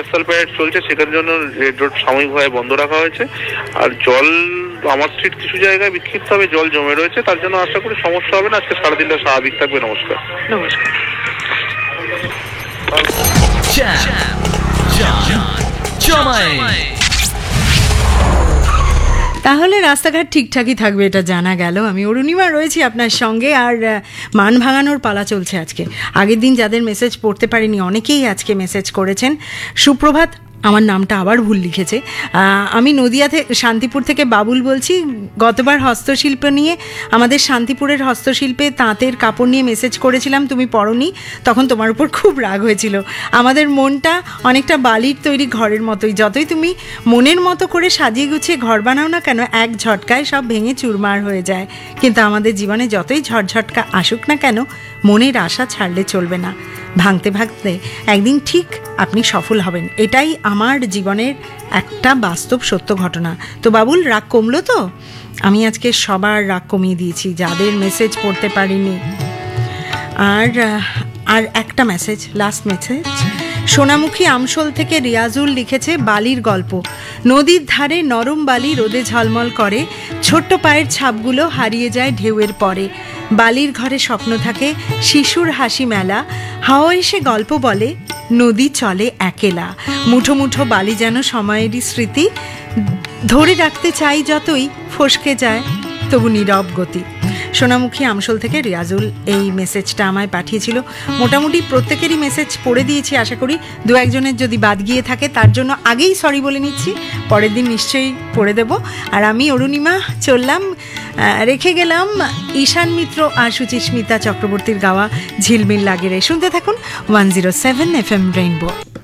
Rehearsal parade চলছে, সেটার জন্য রেড রোড সাময়িকভাবে বন্ধ রাখা হয়েছে। আর জল আমার স্ট্রিট কিছু জায়গায় বিক্ষিপ্তভাবে জল জমে রয়েছে, তার জন্য আশা করি সমস্যা হবে না। আজকে সারাদিনটা স্বাভাবিক থাকবে। নমস্কার। নমস্কার। তাহলে রাস্তাঘাট ঠিকঠাকই থাকবে, এটা জানা গেল। আমি অরুণিমা রয়েছি আপনার সঙ্গে, আর মান ভাঙানোর পালা চলছে আজকে। আগের দিন যাদের মেসেজ পড়তে পারিনি অনেকেই আজকে মেসেজ করেছেন। সুপ্রভাত, আমার নামটা আবার ভুল লিখেছে। আমি নদিয়া থেকে, শান্তিপুর থেকে বাবুল বলছি। গতবার হস্তশিল্প নিয়ে, আমাদের শান্তিপুরের হস্তশিল্পে তাঁতের কাপড় নিয়ে মেসেজ করেছিলাম, তুমি পড়োনি, তখন তোমার উপর খুব রাগ হয়েছিল। আমাদের মনটা অনেকটা বালির তৈরি ঘরের মতোই, যতই তুমি মনের মতো করে সাজিয়ে গুছিয়ে ঘর বানাও না কেন, এক ঝটকায় সব ভেঙে চুরমার হয়ে যায়। কিন্তু আমাদের জীবনে যতই ঝটঝটকা আসুক না কেন, মনের আশা ছাড়লে চলবে না। ভাঙতে ভাঙতে একদিন ঠিক আপনি সফল হবেন, এটাই আমার জীবনের একটা বাস্তব সত্য ঘটনা। তো বাবুল, রাগ কমলো তো? আমি আজকে সবার রাগ কমিয়ে দিয়েছি, যাদের মেসেজ পড়তে পারিনি। আর একটা মেসেজ, লাস্ট মেসেজ। সোনামুখী আমশোল থেকে রিয়াজুল লিখেছে বালির গল্প। নদীর ধারে নরম বালি রোদে ঝলমল করে, ছোট্ট পায়ের ছাপগুলো হারিয়ে যায় ঢেউয়ের পরে। বালির ঘরে স্বপ্ন থাকে, শিশুর হাসি মেলা, হাওয়া এসে গল্প বলে, নদী চলে একেলা। মুঠো মুঠো বালি যেন সময়েরই স্মৃতি, ধরে রাখতে চাই যতই ফসকে যায় তবু নীরব গতি। সোনামুখী আমশোল থেকে রিয়াজুল এই মেসেজটা আমায় পাঠিয়েছিল। মোটামুটি প্রত্যেকেরই মেসেজ পড়ে দিয়েছি, আশা করি দু একজনের যদি বাদ গিয়ে থাকে তার জন্য আগেই সরি বলে নিচ্ছি, পরের দিন নিশ্চয়ই পড়ে দেব। আর আমি অরুণিমা চললাম, রেখে গেলাম ঈশান মিত্র আর সুচিস্মিতা চক্রবর্তীর গাওয়া ঝিলমিল লাগে রে। শুনতে থাকুন 107 FM রেইনবো।